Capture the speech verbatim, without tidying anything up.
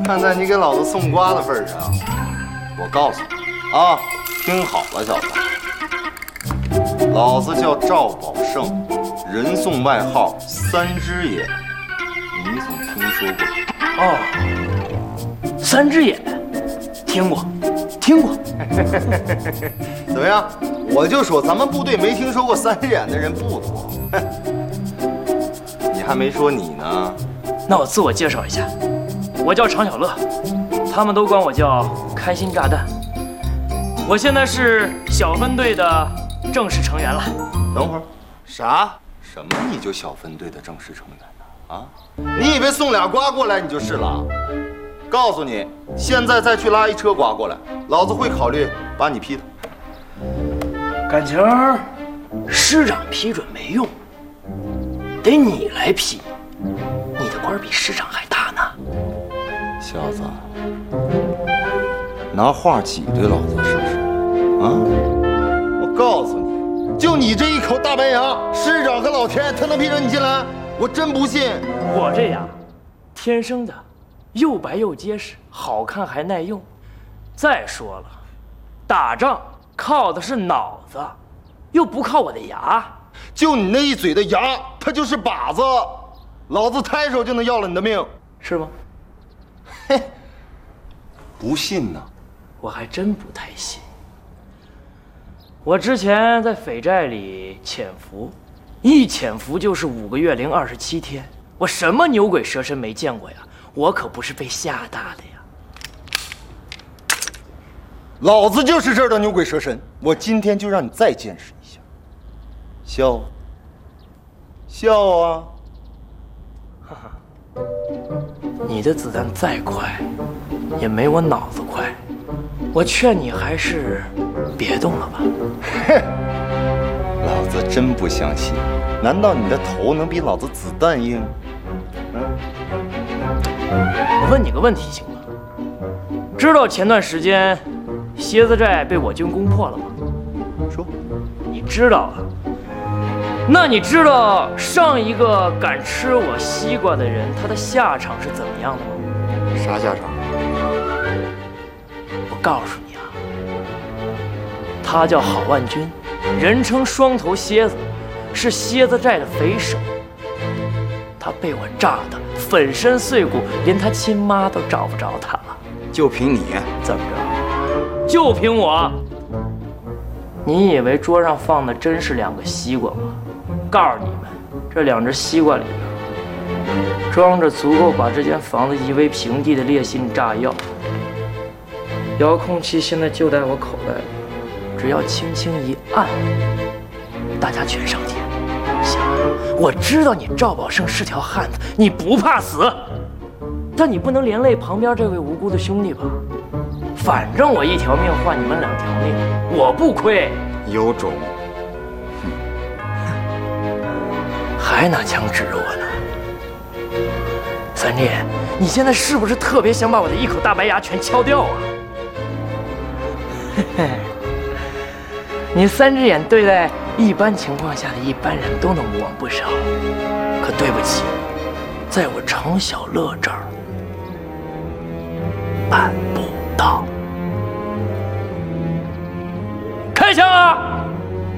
看在你给老子送瓜的份上，我告诉你啊，听好了，小子，老子叫赵宝胜，人送外号三只眼，你总听说过？ 哦，三只眼，听过，听过。 怎么样？我就说咱们部队没听说过三只眼的人不多。你还没说你呢。 那我自我介绍一下，我叫常小乐，他们都管我叫开心炸弹。我现在是小分队的正式成员了。 等会儿，啥？什么？你就小分队的正式成员呢？啊？你以为送俩瓜过来你就是了？告诉你，现在再去拉一车瓜过来，老子会考虑把你批的。 感情师长批准没用，得你来批。你的官比师长还大呢。 小子，拿话挤兑老子是不是？啊！我告诉你，就你这一口大白牙，师长和老天他能批准你进来？我真不信。 我这牙，天生的，又白又结实，好看还耐用。再说了，打仗靠的是脑子，又不靠我的牙。 就你那一嘴的牙，它就是靶子，老子抬手就能要了你的命， 是吗？ 嘿，不信呢？ 我还真不太信。我之前在匪寨里潜伏，一潜伏就是五个月零二十七天，我什么牛鬼蛇神没见过呀？我可不是被吓大的呀！ 老子就是这儿的牛鬼蛇神，我今天就让你再见识一下。笑，笑啊！ 哈哈，你的子弹再快，也没我脑子快。我劝你还是别动了吧。 哼，老子真不相信，难道你的头能比老子子弹硬？嗯， 我问你个问题行吗？知道前段时间蝎子寨被我军攻破了吗？ 说， 你知道啊？那你知道上一个敢吃我西瓜的人，他的下场是怎么样的吗？ 啥下场？ 我告诉你啊，他叫郝万军，人称双头蝎子，是蝎子寨的匪首。他被我炸得粉身碎骨，连他亲妈都找不着他了。 就凭你？ 怎么着？就凭我？你以为桌上放的真是两个西瓜吗？告诉你们，这两只西瓜里边装着足够把这间房子夷为平地的烈性炸药。遥控器现在就在我口袋里，只要轻轻一按，大家全上天。行，我知道你赵宝胜是条汉子，你不怕死，但你不能连累旁边这位无辜的兄弟吧？反正我一条命换你们两条命，我不亏。 有种！ 还拿枪指着我呢。三弟，你现在是不是特别想把我的一口大白牙全敲掉啊？嘿嘿，你三只眼对待一般情况下的一般人都能无往不少，可对不起，在我常小乐这儿办不到。开枪啊！